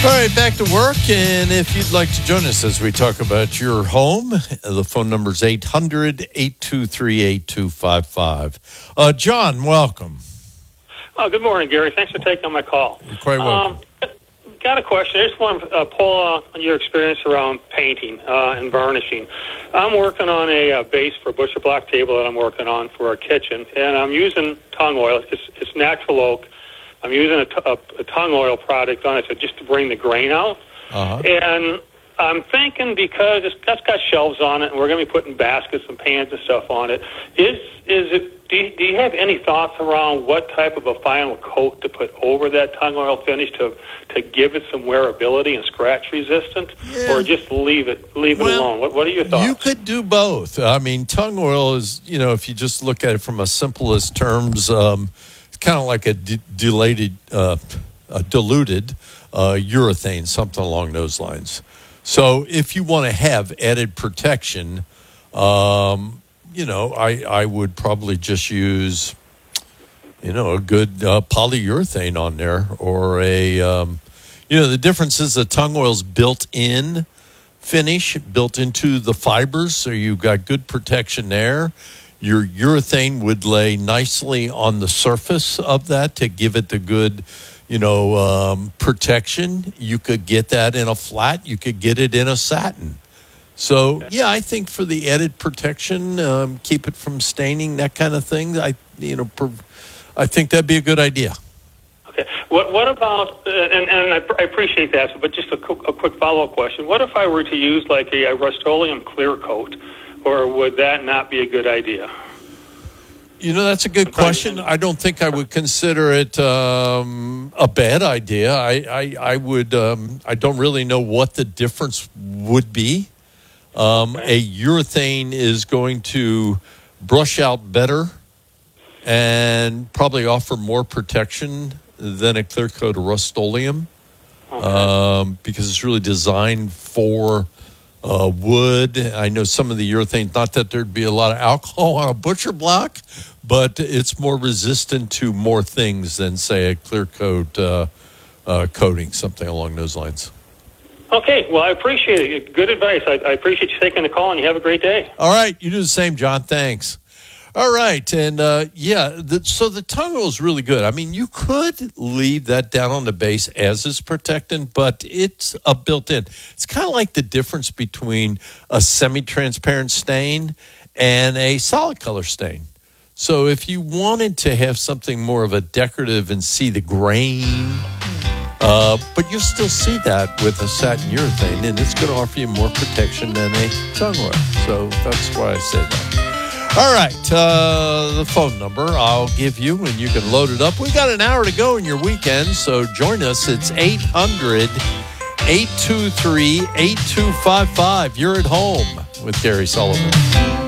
All right, back to work. And if you'd like to join us as we talk about your home, the phone number is 800-823-8255. John, welcome. Oh, good morning, Gary. Thanks for taking my call. You're quite welcome. Got a question. I just want to pull on your experience around painting and varnishing. I'm working on a base for a butcher block table that I'm working on for our kitchen, and I'm using tung oil. It's natural oak. I'm using a tung oil product on it just to bring the grain out. And I'm thinking because that's got shelves on it, and we're going to be putting baskets and pans and stuff on it. Is it? Do you have any thoughts around what type of a final coat to put over that tung oil finish to give it some wearability and scratch resistant, or just leave it alone? What are your thoughts? You could do both. I mean, tung oil is, if you just look at it from a simplest terms, it's kind of like a diluted urethane, something along those lines. So if you want to have added protection, I would probably just use, a good polyurethane on there, or the difference is the tung oil's built-in finish, built into the fibers, so you've got good protection there. Your urethane would lay nicely on the surface of that to give it the good, protection. You could get that in a flat. You could get it in a satin. So, I think for the added protection, keep it from staining, that kind of thing, I think that'd be a good idea. Okay. What about, and I appreciate that, but just a quick follow-up question. What if I were to use like a Rust-Oleum clear coat, or would that not be a good idea? That's a good question. I don't think I would consider it a bad idea. I would. I don't really know what the difference would be. A urethane is going to brush out better and probably offer more protection than a clear coat of Rust-Oleum, because it's really designed for wood. I know some of the urethane, not that there'd be a lot of alcohol on a butcher block, but it's more resistant to more things than, say, a clear coat coating, something along those lines. Okay, well, I appreciate it. Good advice. I appreciate you taking the call, and you have a great day. All right, you do the same, John. Thanks. All right, and so the tung oil is really good. I mean, you could leave that down on the base as is protectant, but it's a built-in. It's kind of like the difference between a semi-transparent stain and a solid color stain. So if you wanted to have something more of a decorative and see the grain, but you'll still see that with a satin urethane, and it's going to offer you more protection than a tung oil. So that's why I say that. All right, the phone number I'll give you, and you can load it up. We've got an hour to go in your weekend, so join us. It's 800-823-8255. You're at home with Gary Sullivan.